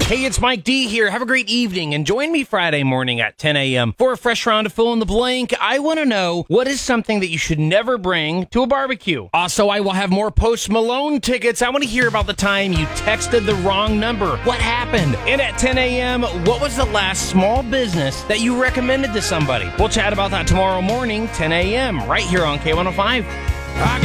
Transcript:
Hey, it's Mike D here. Have a great evening and join me Friday morning at 10 a.m. for a fresh round of Fill in the Blank. I want to know what is something that you should never bring to a barbecue. Also, I will have more Post Malone tickets. I want to hear about the time you texted the wrong number. What happened? And at 10 a.m., what was the last small business that you recommended to somebody? We'll chat about that tomorrow morning, 10 a.m., right here on K105.